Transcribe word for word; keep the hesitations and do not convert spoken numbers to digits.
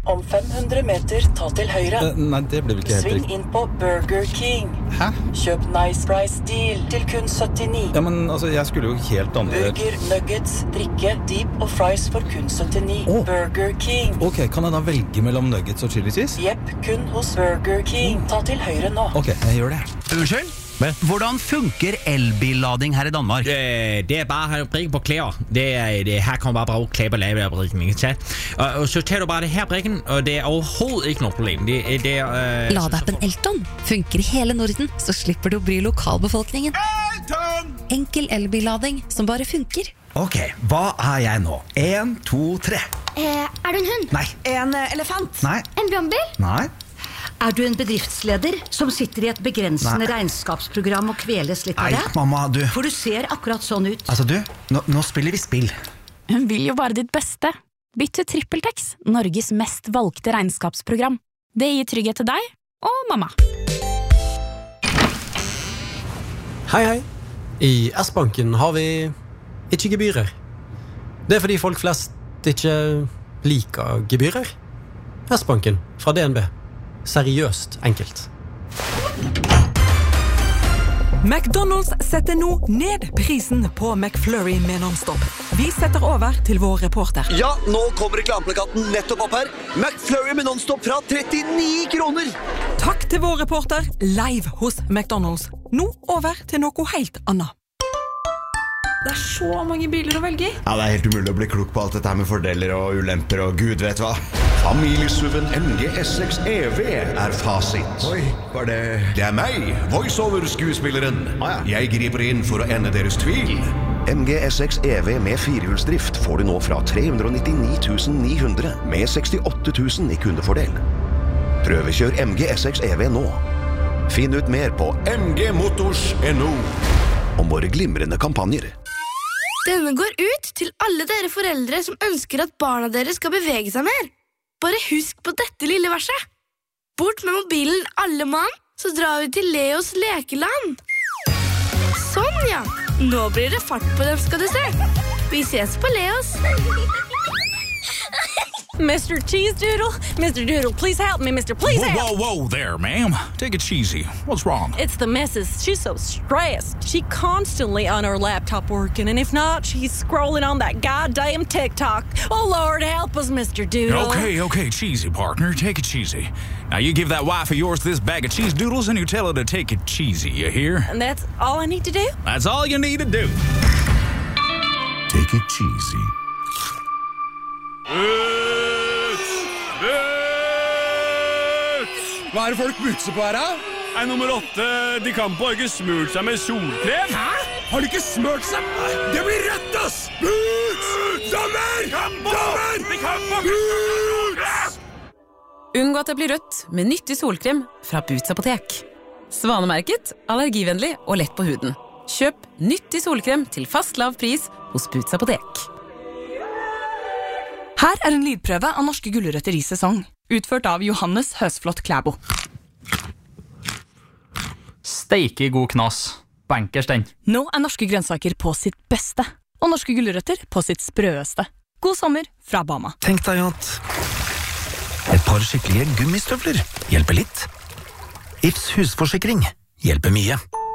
Om fem hundre meter, ta til høyre. Uh, nei, det ble vel ikke helt Sving riktig. inn på Burger King. Hæ? Kjøp Nice Price Deal til kun syttini. Ja, men altså, jeg skulle jo helt andre... Burger, nuggets, drikke, deep og fries for kun syttini. Åh. Burger King. Ok, kan jeg da velge mellom nuggets og chili cheese? Jepp, kun hos Burger King. Ta til høyre nå. Ok, jeg gjør det. Unnskyld? Hvordan funker elbillading her i Danmark? Det, det er bare at brikke på klæder. Det er, det, her kan man bare bruge klæber lave af brikken, ikke sant? Og, og så tager du bare det her brikken, og det er overhovedet ikke noget problem. Det, det er... Øh, Ladeappen Elton funker i hele Norden, så slipper du å bry lokalbefolkningen. Elton! Enkel elbillading som bare funker. Ok, hva er jeg nå? En, to, tre. Eh, er du en hund? Nei. En uh, elefant? Nei. En brannbil? Nei. Er du en bedriftsleder som sitter i et begrensende Nei. regnskapsprogram og kveles litt av Nei, det? mamma, du. For du ser akkurat sånn ut. Altså, du, nå, nå spiller vi spill. Hun vil jo bare ditt beste. Bytt til TrippelTex, Norges mest valgte regnskapsprogram. Det gir trygghet til deg og mamma. Hei, hei. I S-banken har vi ikke gebyrer. Det er fordi folk flest ikke liker gebyrer. S-banken fra D N B. Seriøst enkelt. McDonald's setter nå ned prisen på McFlurry med non-stop. Vi setter over til vår reporter. Ja, nå kommer reklameplakaten nettopp opp her. McFlurry med non-stop fra trettini kroner. Takk til vår reporter live hos McDonald's. Nå over til noe helt annet. Det er så mange biler å velge i. Ja, det er helt umulig å bli klok på alt dette her med fordeler og ulemper og gud vet hva. Familiesuven M G S seks E V er fasit. Oi, var det... Det er meg, voiceover-skuespilleren. Ah, ja. Jeg griper inn for å ende deres tvil. M G S seks E V med firehjulsdrift får du nå fra tre hundre nittini tusen ni hundre med sekstiåtte tusen i kundefordel. Prøvekjør M G S seks E V nå. Finn ut mer på m g motors punktum n o om våre glimrende kampanjer. Denne går ut til alle dere foreldre som ønsker at barna deres skal bevege seg mer. Bare husk på dette lille verset. Bort med mobilen alle mann, så drar vi til Leos lekeland. Sånn ja, nå blir det fart på dem skal du se. Vi ses på Leos. Mister Cheese Doodle, Mister Doodle, please help me, Mister Please whoa, help. Whoa, whoa there, ma'am. Take it cheesy. What's wrong? It's the missus. She's so stressed. She constantly on her laptop working, and if not, she's scrolling on that goddamn TikTok. Oh, Lord, help us, Mister Doodle. Okay, okay, cheesy, partner. Take it cheesy. Now, you give that wife of yours this bag of cheese doodles, and you tell her to take it cheesy, you hear? And that's all I need to do? That's all you need to do. Take it cheesy. Hva er det folk butser på her, da? Nei, nummer åtte, de Campo har ikke smurt seg med solkrem. Hæ? Har de ikke smurt seg? Det blir rødt, ass! Boots! Dommer! Dommer! De Campo! Boots! Unngå at det blir rødt med nyttig solkrem fra Boots apotek. Svanemerket, allergivennlig og lett på huden. Kjøp nyttig solkrem til fast lav pris hos Boots apotek. Her er en lydprøve av norske gulrøtter i sesong, utført av Johannes Høsflot Klæbo. Steike god knas. Bankers den. Nå er norske grønnsaker på sitt beste, og norske gulrøtter på sitt sprøeste. God sommer fra Bama. Tenk deg at et par skikkelige gummistøvler hjelper litt. Ifs husforsikring hjelper mye.